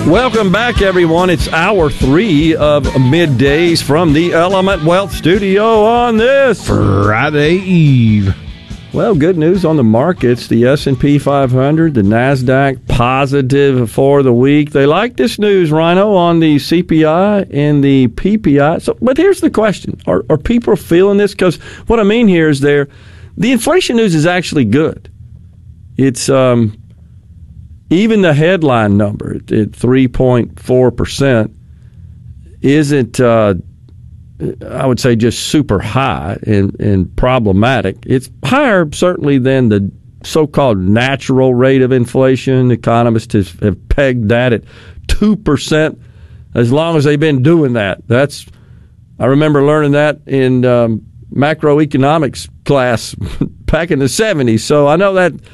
Welcome back, everyone. It's hour 3 of Middays from the Element Wealth Studio on this Friday Eve. Well, good news on the markets. The S&P 500, the NASDAQ, positive for the week. They like this news, Rhino, on the CPI and the PPI. But here's the question. Are people feeling this? Because what I mean here is the inflation news is actually good. It's even the headline number at 3.4% isn't, I would say, just super high and problematic. It's higher, certainly, than the so-called natural rate of inflation. Economists have pegged that at 2%, as long as they've been doing that. I remember learning that in macroeconomics class back in the 70s, so I know that